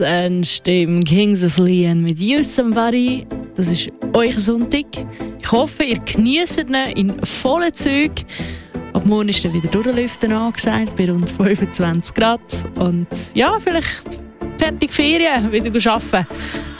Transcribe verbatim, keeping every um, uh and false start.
Dann stimmt Kings of Leon mit You Somebody. Das ist euer Sonntag. Ich hoffe, ihr genießt ihn in vollen Zügen. Ab morgen ist dann wieder Durchlüften angesagt, bei rund fünfundzwanzig Grad. Und ja, vielleicht fertig Ferien, wieder arbeiten.